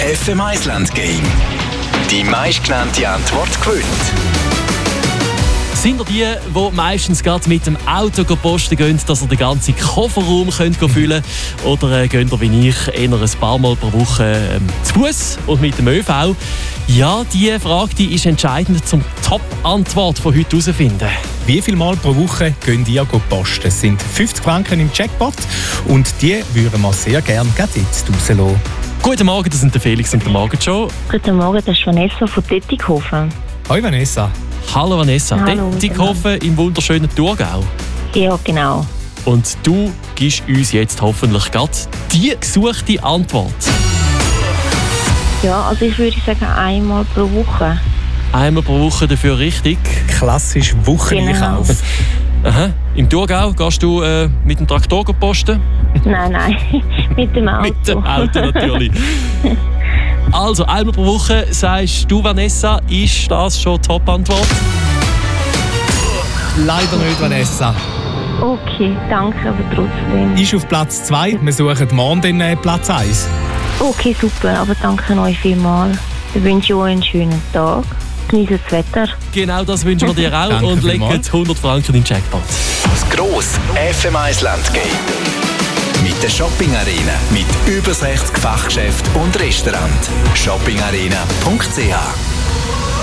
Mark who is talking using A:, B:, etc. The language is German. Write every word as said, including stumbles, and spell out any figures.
A: F M Island Game. Die meistgenannte Antwort gewinnt.
B: Sind ihr die, die meistens gerade mit dem Auto posten gehen, dass ihr den ganzen Kofferraum könnt füllen könnt? Oder äh, geht ihr wie ich eher ein paar Mal pro Woche ähm, zu Fuß und mit dem ÖV? Ja, diese Frage die ist entscheidend zum Top-Antwort von heute herausfinden.
C: Wie viele Mal pro Woche gehen ihr posten? Es sind fünfzig Franken im Jackpot und die würden wir sehr gerne jetzt rauslassen.
B: Guten Morgen, das sind der Felix und der Morgenshow.
D: Guten Morgen, das ist Vanessa von Tettighofen.
C: Hoi Vanessa.
B: Hallo Vanessa,
D: Hallo,
B: Tettighofen im wunderschönen Thurgau.
D: Ja, genau.
B: Und du gibst uns jetzt hoffentlich gerade die gesuchte Antwort.
D: Ja, also ich würde sagen einmal pro Woche.
B: Einmal pro Woche dafür richtig.
C: Klassisch Wocheneinkauf.
D: Genau.
B: Aha. Im Thurgau gehst du äh, mit dem Traktor posten?
D: Nein, nein, mit dem Auto.
B: Mit dem Auto natürlich. Also, einmal pro Woche sagst du, Vanessa, ist das schon die Top-Antwort?
C: Leider nicht, Vanessa.
D: Okay, danke, aber trotzdem.
C: Ist auf Platz zwei. Wir suchen morgen den äh, Platz eins.
D: Okay, super, aber danke euch vielmals. Ich wünsche euch einen schönen Tag. Genießt das Wetter.
B: Genau, das wünschen wir dir auch.
C: Danke
B: Und legen
C: vielmals.
B: hundert Franken in den Jackpot.
A: Das grosse F M Island Game. Mit der Shopping Arena. Mit über sechzig Fachgeschäften und Restaurants. shopping arena punkt c h